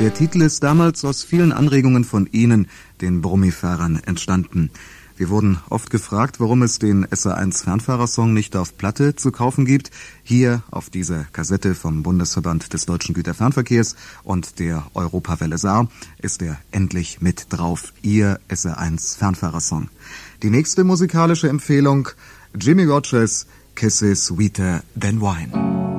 Der Titel ist damals aus vielen Anregungen von Ihnen, den Brummifahrern, entstanden. Wir wurden oft gefragt, warum es den SR1 Fernfahrersong nicht auf Platte zu kaufen gibt. Hier auf dieser Kassette vom Bundesverband des Deutschen Güterfernverkehrs und der Europawelle Saar ist er endlich mit drauf, Ihr SR1 Fernfahrersong. Die nächste musikalische Empfehlung, Jimmy Rogers, Kisses Sweeter Than Wine.